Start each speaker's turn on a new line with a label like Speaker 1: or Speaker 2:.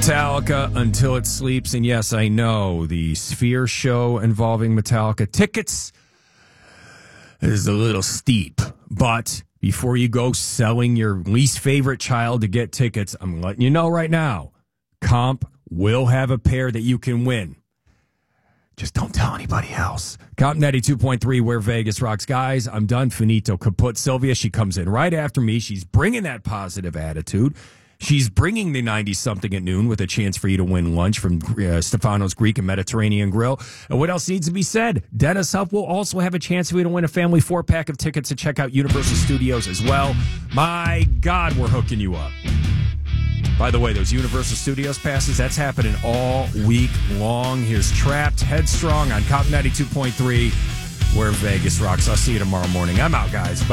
Speaker 1: Metallica Until It Sleeps. And yes, I know the Sphere show involving Metallica tickets is a little steep. But before you go selling your least favorite child to get tickets, I'm letting you know right now, Comp will have a pair that you can win. Just don't tell anybody else. Comp 92.3, where Vegas rocks. Guys, I'm done. Finito kaput. Sylvia, she comes in right after me. She's bringing that positive attitude. She's bringing the 90-something at noon with a chance for you to win lunch from Stefano's Greek and Mediterranean Grill. And what else needs to be said? Dennis Huff will also have a chance for you to win a family 4-pack of tickets to check out Universal Studios as well. My God, we're hooking you up. By the way, those Universal Studios passes, that's happening all week long. Here's Trapped, Headstrong on Comp 92.3, where Vegas rocks. I'll see you tomorrow morning. I'm out, guys. Bye.